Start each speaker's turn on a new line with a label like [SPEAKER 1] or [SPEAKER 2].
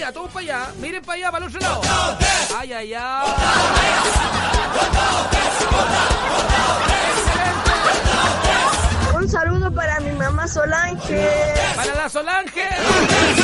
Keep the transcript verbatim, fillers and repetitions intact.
[SPEAKER 1] allá, todos para allá. Miren para allá, para el otro lado. Ay, ay, ay.
[SPEAKER 2] Un saludo para mi mamá Solange.
[SPEAKER 1] Para la Solange.